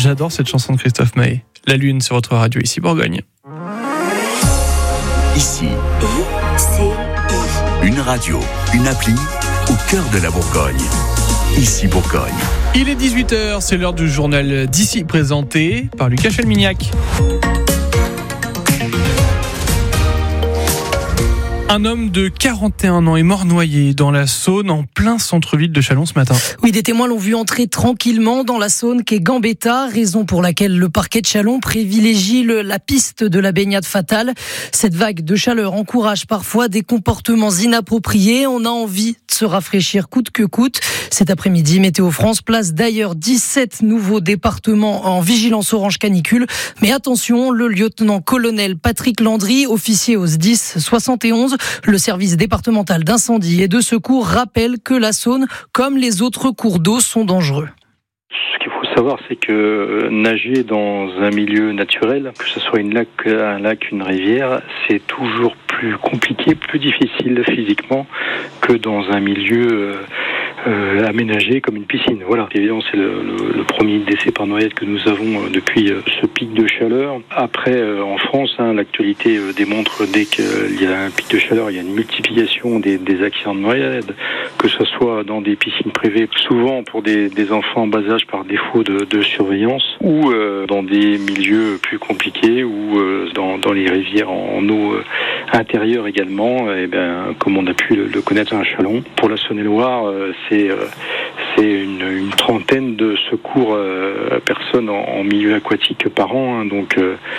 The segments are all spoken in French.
J'adore cette chanson de Christophe Maé. La Lune sur votre radio, ici Bourgogne. Ici, une radio, une appli au cœur de la Bourgogne. Ici Bourgogne. Il est 18h, c'est l'heure du journal d'ici présenté par Lucas Chelmignac. Un homme de 41 ans est mort noyé dans la Saône, en plein centre-ville de Châlons ce matin. Oui, des témoins l'ont vu entrer tranquillement dans la Saône quai Gambetta, raison pour laquelle le parquet de Châlons privilégie la piste de la baignade fatale. Cette vague de chaleur encourage parfois des comportements inappropriés. On a envie de se rafraîchir coûte que coûte. Cet après-midi, Météo France place d'ailleurs 17 nouveaux départements en vigilance orange canicule. Mais attention, le lieutenant-colonel Patrick Landry, officier au SDIS 71, le service départemental d'incendie et de secours, rappelle que la Saône, comme les autres cours d'eau, sont dangereux. Ce qu'il faut savoir, c'est que nager dans un milieu naturel, que ce soit un lac, une rivière, c'est toujours plus compliqué, plus difficile physiquement que dans un milieu aménagé comme une piscine. Voilà. Évidemment, c'est le premier décès par noyade que nous avons depuis ce pic de chaleur. Après, en France, l'actualité démontre dès qu'il y a un pic de chaleur, il y a une multiplication des accidents de noyade, que ce soit dans des piscines privées, souvent pour des enfants en bas âge par défaut de surveillance, ou dans des milieux plus compliqués, ou dans les rivières en eau intérieure également, et bien, comme on a pu le connaître à Châlons. Pour la Saône-et-Loire, c'est une trentaine de secours à personnes en milieu aquatique par an, donc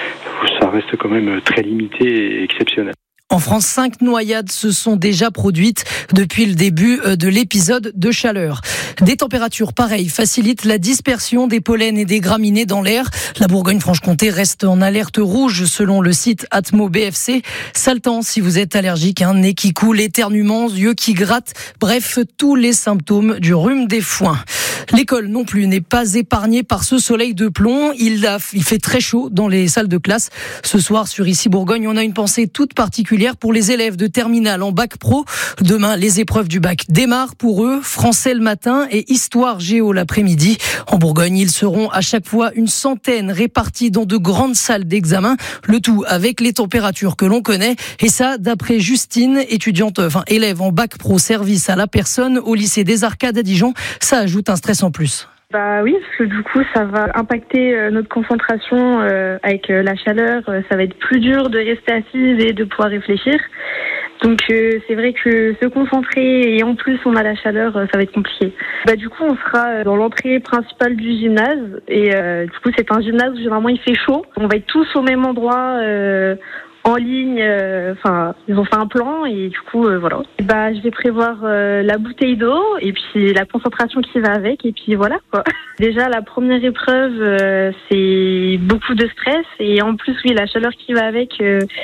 ça reste quand même très limité et exceptionnel. En France, 5 noyades se sont déjà produites depuis le début de l'épisode de chaleur. Des températures pareilles facilitent la dispersion des pollens et des graminées dans l'air. La Bourgogne-Franche-Comté reste en alerte rouge selon le site Atmo BFC. Sale temps si vous êtes allergique, nez qui coule, éternuements, yeux qui grattent, bref, tous les symptômes du rhume des foins. L'école non plus n'est pas épargnée par ce soleil de plomb. Il fait très chaud dans les salles de classe. Ce soir, sur Ici Bourgogne, on a une pensée toute particulière pour les élèves de terminale en bac pro. Demain, les épreuves du bac démarrent pour eux. Français le matin et histoire géo l'après-midi. En Bourgogne, ils seront à chaque fois une centaine répartis dans de grandes salles d'examen. Le tout avec les températures que l'on connaît. Et ça, d'après Justine, élève en bac pro service à la personne au lycée des Arcades à Dijon, ça ajoute un stress en plus. Oui, parce que du coup, ça va impacter notre concentration avec la chaleur. Ça va être plus dur de rester assise et de pouvoir réfléchir. Donc c'est vrai que se concentrer et en plus on a la chaleur, ça va être compliqué. Du coup, on sera dans l'entrée principale du gymnase et du coup, c'est un gymnase où généralement il fait chaud. On va être tous au même endroit. En ligne, ils ont fait un plan et du coup, voilà. Je vais prévoir la bouteille d'eau et puis la concentration qui va avec et puis voilà quoi. Déjà, la première épreuve, c'est beaucoup de stress et en plus, oui, la chaleur qui va avec,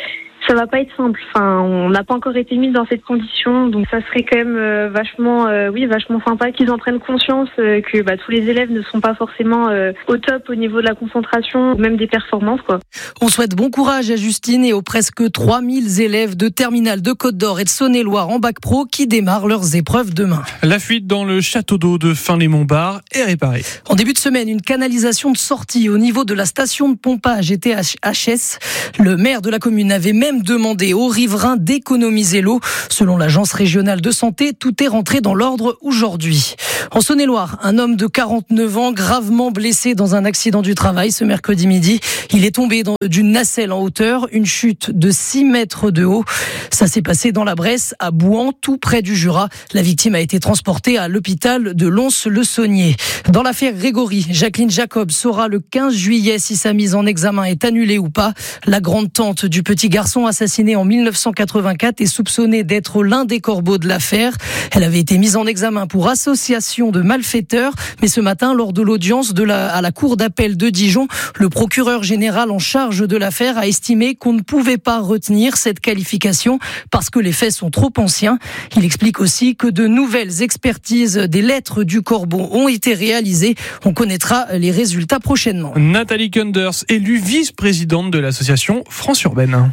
ça va pas être simple. On n'a pas encore été mis dans cette condition, donc ça serait quand même vachement sympa qu'ils en prennent conscience que tous les élèves ne sont pas forcément au top au niveau de la concentration, ou même des performances, quoi. On souhaite bon courage à Justine et aux presque 3000 élèves de terminale de Côte-d'Or et de Saône-et-Loire en bac pro qui démarrent leurs épreuves demain. La fuite dans le château d'eau de Fin-les-Montbard est réparée. En début de semaine, une canalisation de sortie au niveau de la station de pompage était HS. Le maire de la commune avait même demandé aux riverains d'économiser l'eau. Selon l'agence régionale de santé, tout est rentré dans l'ordre aujourd'hui. En Saône-et-Loire, un homme de 49 ans gravement blessé dans un accident du travail ce mercredi midi. Il est tombé d'une nacelle en hauteur, une chute de 6 mètres de haut. Ça s'est passé dans la Bresse, à Bouan, tout près du Jura. La victime a été transportée à l'hôpital de Lons-le-Saunier. Dans l'affaire Grégory, Jacqueline Jacob saura le 15 juillet si sa mise en examen est annulée ou pas. La grande-tante du petit garçon assassiné en 1984 est soupçonnée d'être l'un des corbeaux de l'affaire. Elle avait été mise en examen pour association de malfaiteurs, mais ce matin, lors de l'audience à la cour d'appel de Dijon, le procureur général en charge de l'affaire a estimé qu'on ne pouvait pas retenir cette qualification parce que les faits sont trop anciens. Il explique aussi que de nouvelles expertises des lettres du corbeau ont été réalisées. On connaîtra les résultats prochainement. Nathalie Kunders, élue vice-présidente de l'association France Urbaine. L'organisation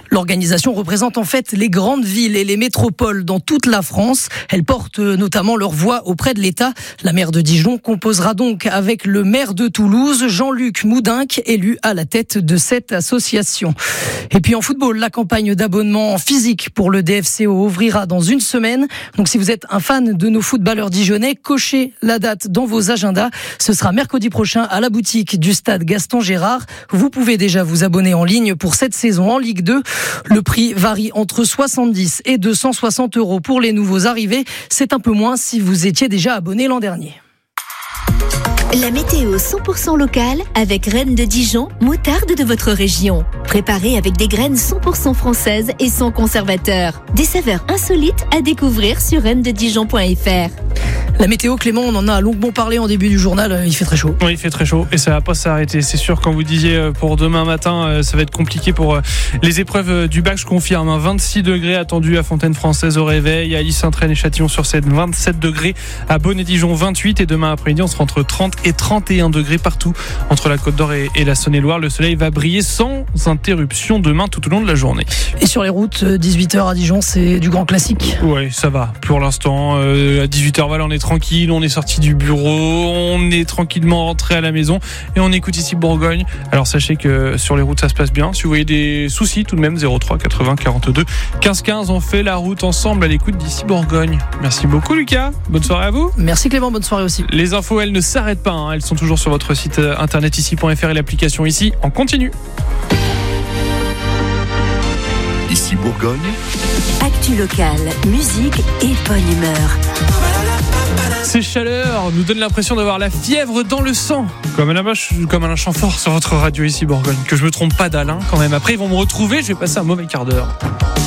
organisations représentent en fait les grandes villes et les métropoles dans toute la France. Elles portent notamment leur voix auprès de l'État. La maire de Dijon composera donc avec le maire de Toulouse, Jean-Luc Moudinque, élu à la tête de cette association. Et puis en football, la campagne d'abonnement physique pour le DFCO ouvrira dans une semaine. Donc si vous êtes un fan de nos footballeurs dijonnais, cochez la date dans vos agendas. Ce sera mercredi prochain à la boutique du stade Gaston Gérard. Vous pouvez déjà vous abonner en ligne pour cette saison en Ligue 2. Le prix varie entre 70 et 260 € pour les nouveaux arrivés. C'est un peu moins si vous étiez déjà abonné l'an dernier. La météo 100% locale avec Reine de Dijon, moutarde de votre région. Préparée avec des graines 100% françaises et sans conservateur. Des saveurs insolites à découvrir sur reinededijon.fr. La météo, Clément, on en a longuement parlé en début du journal, il fait très chaud. Oui, il fait très chaud et ça va pas s'arrêter. C'est sûr, quand vous disiez pour demain matin, ça va être compliqué pour les épreuves du bac, je confirme. 26 degrés attendus à Fontaine-Française au réveil, à Ys-Saint-Traine et Châtillon-sur-Seine, 27 degrés, à Beaune et Dijon, 28. Et demain après-midi, on sera entre 30 et 31 degrés partout entre la Côte d'Or et la Saône-et-Loire. Le soleil va briller sans interruption demain tout au long de la journée. Et sur les routes, 18h à Dijon, c'est du grand classique. Oui, ça va. Pour l'instant, à 18h, voilà, on est tranquille, on est sorti du bureau, on est tranquillement rentré à la maison et on écoute ici Bourgogne. Alors sachez que sur les routes ça se passe bien. Si vous voyez des soucis, tout de même 03 80 42 15 15, on fait la route ensemble à l'écoute d'ici Bourgogne. Merci beaucoup Lucas, bonne soirée à vous. Merci Clément, bonne soirée aussi. Les infos elles ne s'arrêtent pas, elles sont toujours sur votre site internet ici.fr et l'application ici en continu. Ici Bourgogne. Actu locale, musique et bonne humeur. Ces chaleurs nous donnent l'impression d'avoir la fièvre dans le sang. Comme Alain Chamfort sur votre radio ici Bourgogne. Que je me trompe pas d'Alain quand même. Après ils vont me retrouver, je vais passer un mauvais quart d'heure.